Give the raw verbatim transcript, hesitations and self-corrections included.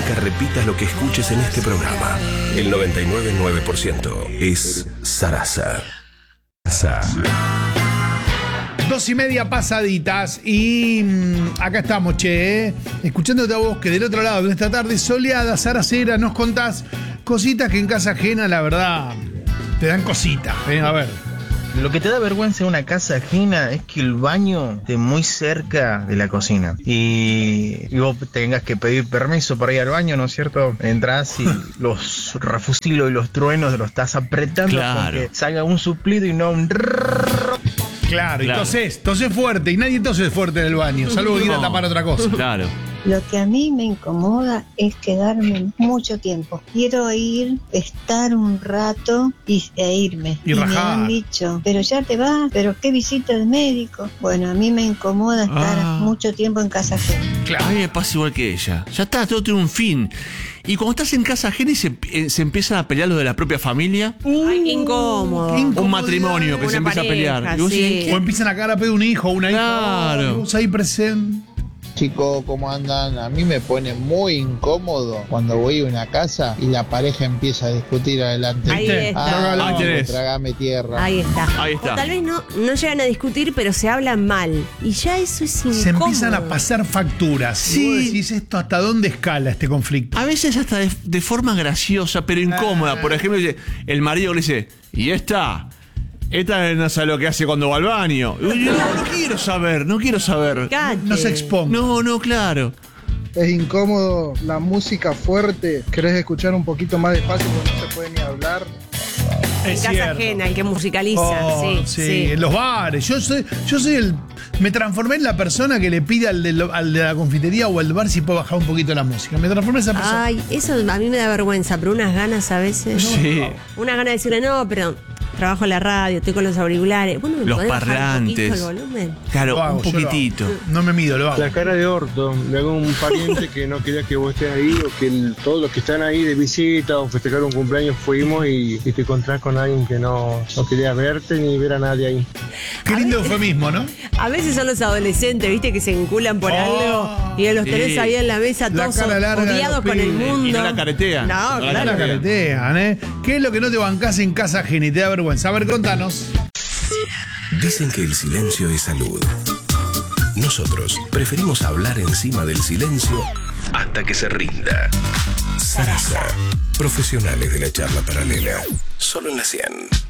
que repitas lo que escuches en este programa. El noventa y nueve punto nueve por ciento es Sarasa. Dos y media pasaditas y mmm, acá estamos, che, ¿eh? Escuchándote a vos que del otro lado de esta tarde soleada, Saracera, nos contás cositas que en casa ajena, la verdad, te dan cositas. ¿eh? A ver. Lo que te da vergüenza en una casa ajena es que el baño esté muy cerca de la cocina y, y vos tengas que pedir permiso para ir al baño, ¿no es cierto? Entrás y los refusilos y los truenos los estás apretando Claro. para que salga un suplido y no un... Claro, y Claro. tosés, tosés fuerte, y nadie tose fuerte en el baño, salvo que quiera No. tapar otra cosa. Claro. Lo que a mí me incomoda es quedarme mucho tiempo. Quiero ir, estar un rato y, e irme. Y Y, me rajar. han dicho, pero ya te vas, pero qué visita de médico. Bueno, a mí me incomoda estar Ah. mucho tiempo en casa ajena. Claro. A mí me pasa igual que ella. Ya está, todo tiene un fin. Y cuando estás en casa ajena y se, eh, se empiezan a pelear los de la propia familia, Ay, qué incómodo. qué incomodidad. un matrimonio que Una se empieza pareja, a pelear. Y vos sí. decís, O empiezan a cagar a pedo un hijo o una hija. Claro. Oh, vos ahí presente. Chicos, ¿cómo andan? A mí me pone muy incómodo cuando voy a una casa y la pareja empieza a discutir adelante. Ahí ¿Viste? está. Ah, Ahí no, tenés. tragame tierra. Ahí está. Ahí está. O tal vez no, no llegan a discutir, pero se hablan mal. Y ya eso es incómodo. Se empiezan a pasar facturas. Sí. Y vos decís esto hasta dónde escala este conflicto. a veces hasta de, de forma graciosa, pero incómoda. Por ejemplo, dice, el marido le dice, y esta, esta no sabe lo que hace cuando va al baño. Y yo, no, no quiero saber, no quiero saber. Cállate. No se exponga. No, no, claro. Es incómodo la música fuerte. ¿Querés escuchar un poquito más despacio porque no se puede ni hablar? En Es casa cierto. ajena, el que musicaliza. Oh, sí, sí, sí. en los bares. Yo soy, yo soy el. Me transformé en la persona que le pide al de, lo- al de la confitería o al bar si puede bajar un poquito la música. Me transformé en esa persona. Ay, eso a mí me da vergüenza, pero unas ganas a veces. Sí. Unas ganas de decirle, no, pero trabajo en la radio, estoy con los auriculares. Bueno, ¿me Los podés bajar un parlantes. poquito el volumen? Claro, Lo hago, un yo lo hago. poquitito. No me mido, lo hago. La cara de orto, de algún pariente que no quería que vos estés ahí o que el- todos los que están ahí de visita o festejar un cumpleaños fuimos y, y te encontrás con alguien que no, no quería verte ni ver a nadie ahí. Qué lindo eufemismo, ¿no? A veces son los adolescentes, ¿viste? Que se enculan por Oh, algo y los sí. tenés ahí en la mesa La todos cara larga de odiados los con el pibes. mundo. Y no la caretean. No, No la No claro. la caretean, ¿eh? ¿Qué es lo que no te bancás en casa ajena y te da vergüenza? A ver, contanos. Dicen que el silencio es salud. Nosotros preferimos hablar encima del silencio hasta que se rinda. Sarasa, profesionales de la charla paralela. Solo en la cien.